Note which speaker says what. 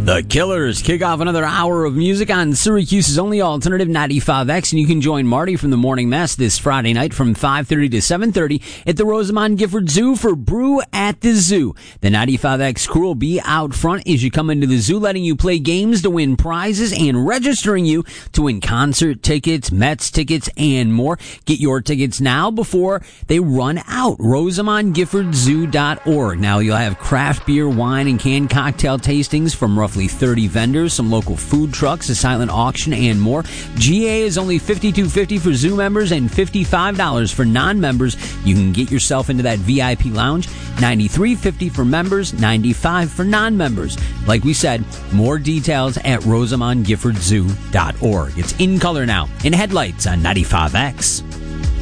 Speaker 1: The Killers kick off another hour of music on Syracuse's only alternative 95X, and you can join Marty from the Morning Mess this Friday night from 5:30 to 7:30 at the Rosamond Gifford Zoo for Brew at the Zoo. The 95X crew will be out front as you come into the zoo, letting you play games to win prizes and registering you to win concert tickets, Mets tickets, and more. Get your tickets now before they run out. RosamondGiffordZoo.org. Now you'll have craft beer, wine, and canned cocktail tastings from roughly 30 vendors, some local food trucks, a silent auction, and more. GA is only $52.50 for zoo members and $55 for non-members. You can get yourself into that VIP lounge. $93.50 for members, $95 for non-members. Like we said, more details at RosamondGiffordZoo.org. It's In Color now, in headlights on 95X.